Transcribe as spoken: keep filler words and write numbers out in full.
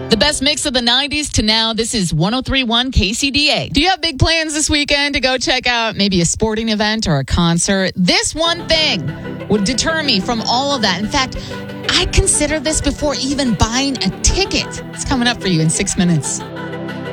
The best mix of the nineties to now. This is one oh three point one K C D A. Do you have big plans this weekend to go check out maybe a sporting event or a concert? This one thing would deter me from all of that. In fact, I consider this before even buying a ticket. It's coming up for you in six minutes.